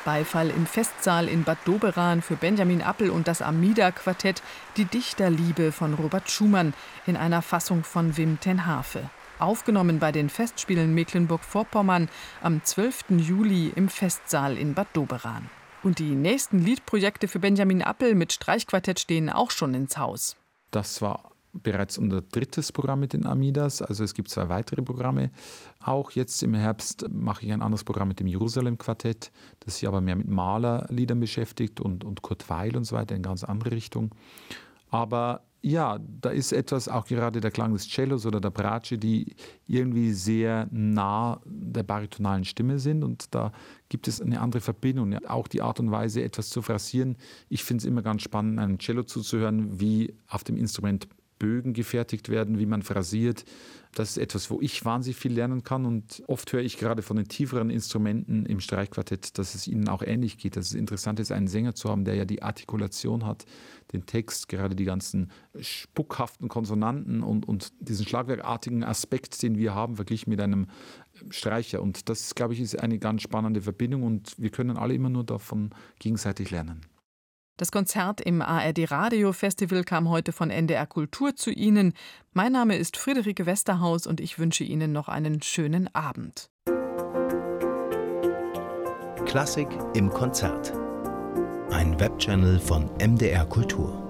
Beifall im Festsaal in Bad Doberan für Benjamin Appel und das Amida-Quartett Die Dichterliebe von Robert Schumann in einer Fassung von Wim ten Hafe. Aufgenommen bei den Festspielen Mecklenburg-Vorpommern am 12. Juli im Festsaal in Bad Doberan. Und die nächsten Liedprojekte für Benjamin Appel mit Streichquartett stehen auch schon ins Haus. Das war bereits unser drittes Programm mit den Amidas. Also es gibt 2 weitere Programme. Auch jetzt im Herbst mache ich ein anderes Programm mit dem Jerusalem-Quartett, das sich aber mehr mit Malerliedern beschäftigt und Kurt Weill und so weiter in ganz andere Richtung. Aber ja, da ist etwas, auch gerade der Klang des Cellos oder der Bratsche, die irgendwie sehr nah der baritonalen Stimme sind und da gibt es eine andere Verbindung. Auch die Art und Weise, etwas zu phrasieren. Ich finde es immer ganz spannend, einem Cello zuzuhören, wie auf dem Instrument Bögen gefertigt werden, wie man phrasiert. Das ist etwas, wo ich wahnsinnig viel lernen kann und oft höre ich gerade von den tieferen Instrumenten im Streichquartett, dass es ihnen auch ähnlich geht. Dass es interessant ist, einen Sänger zu haben, der ja die Artikulation hat, den Text, gerade die ganzen spuckhaften Konsonanten und diesen schlagwerkartigen Aspekt, den wir haben, verglichen mit einem Streicher. Und das, glaube ich, ist eine ganz spannende Verbindung und wir können alle immer nur davon gegenseitig lernen. Das Konzert im ARD Radio Festival kam heute von NDR Kultur zu Ihnen. Mein Name ist Friederike Westerhaus und ich wünsche Ihnen noch einen schönen Abend. Klassik im Konzert. Ein Webchannel von MDR Kultur.